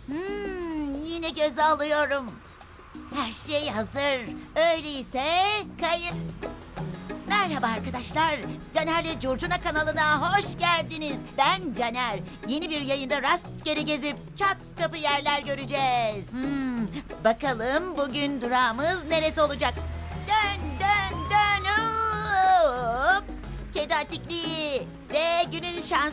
Yine göz alıyorum. Her şey hazır. Öyleyse kayıt. Merhaba arkadaşlar. Caner'le Curcuna kanalına hoş geldiniz. Ben Caner. Yeni bir yayında rastgele gezip çat kapı yerler göreceğiz. Bakalım bugün durağımız neresi olacak? Dön dön dön. Hop. Kedi Atikliği ve günün şans